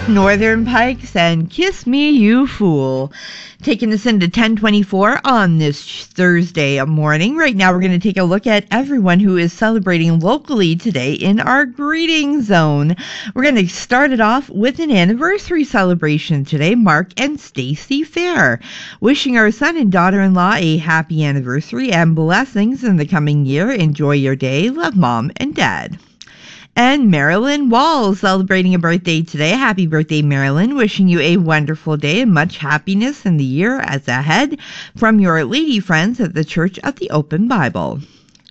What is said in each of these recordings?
Northern Pikes and Kiss Me You Fool. Taking us into 1024 on this Thursday morning. Right now we're going to take a look at everyone who is celebrating locally today in our greeting zone. We're going to start it off with an anniversary celebration today. Mark and Stacy Fair. Wishing our son and daughter-in-law a happy anniversary and blessings in the coming year. Enjoy your day. Love, Mom and Dad. And Marilyn Wall celebrating a birthday today. Happy birthday, Marilyn. Wishing you a wonderful day and much happiness in the year as ahead from your lady friends at the Church of the Open Bible.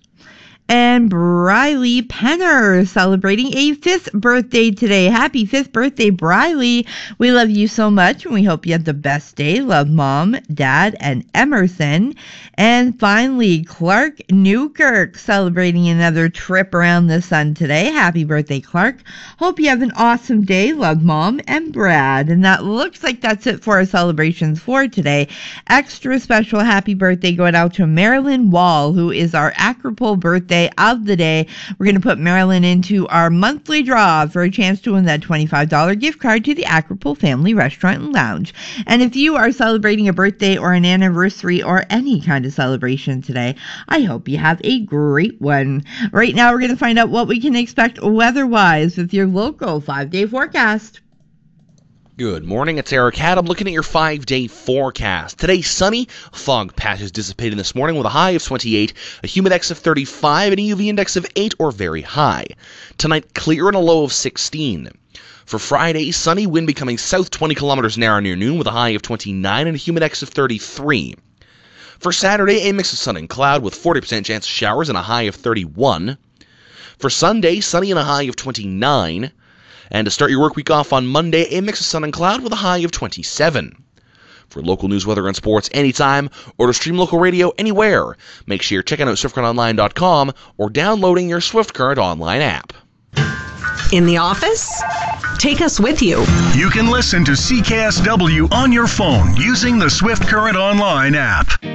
And Briley Penner celebrating a 5th birthday today. Happy 5th birthday, Briley. We love you so much and we hope you have the best day. Love, Mom, Dad, and Emerson. And finally, Clark Newkirk celebrating another trip around the sun today. Happy birthday, Clark. Hope you have an awesome day. Love, Mom, and Brad. And that looks like that's it for our celebrations for today. Extra special happy birthday going out to Marilyn Wall, who is our Acropole birthday of the day. We're going to put Marilyn into our monthly draw for a chance to win that $25 gift card to the Acropole Family Restaurant and Lounge. And if you are celebrating a birthday or an anniversary or any kind of celebration today, I hope you have a great one. Right now, we're going to find out what we can expect weather-wise with your local 5-day forecast. Good morning, it's Eric Haddam looking at your 5-day forecast. Today, sunny, fog patches dissipating this morning with a high of 28, a humidex of 35, and a UV index of 8 or very high. Tonight, clear and a low of 16. For Friday, sunny, wind becoming south 20 kilometers an hour near noon with a high of 29 and a humidex of 33. For Saturday, a mix of sun and cloud with 40% chance of showers and a high of 31. For Sunday, sunny and a high of 29. And to start your work week off on Monday, a mix of sun and cloud with a high of 27. For local news, weather, and sports anytime, or to stream local radio anywhere, make sure you're checking out SwiftCurrentOnline.com or downloading your Swift Current Online app. In the office? Take us with you. You can listen to CKSW on your phone using the Swift Current Online app.